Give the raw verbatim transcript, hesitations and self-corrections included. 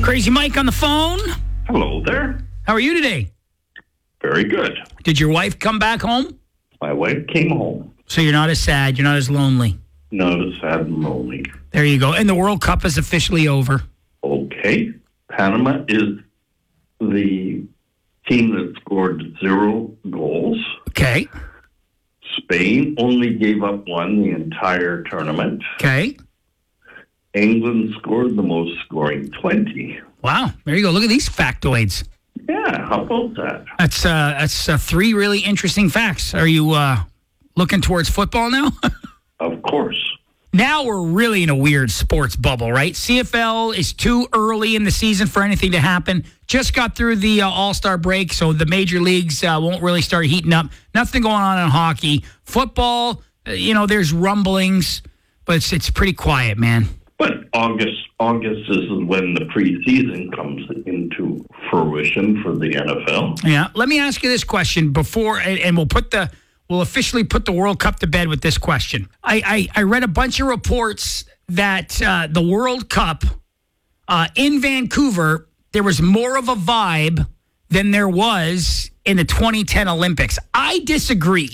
Crazy Mike on the phone. Hello there. How are you today? Very good. Did your wife come back home? My wife came home. So you're not as sad, you're not as lonely. Not as sad and lonely. There you go. And the World Cup is officially over. Okay. Panama is the team that scored zero goals. Okay. Spain only gave up one the entire tournament. Okay. England scored the most, scoring twenty. Wow. There you go. Look at these factoids. Yeah, how about that? That's uh, that's uh, three really interesting facts. Are you uh, looking towards football now? Of course. Now we're really in a weird sports bubble, right? C F L is too early in the season for anything to happen. Just got through the uh, All-Star break, so the major leagues uh, won't really start heating up. Nothing going on in hockey. Football, uh, you know, there's rumblings, but it's, it's pretty quiet, man. But August August is when the preseason comes into fruition for the N F L. Yeah. Let me ask you this question before, and, and we'll put the we'll officially put the World Cup to bed with this question. I I, I read a bunch of reports that uh, the World Cup uh, in Vancouver, there was more of a vibe than there was in the twenty ten Olympics. I disagree.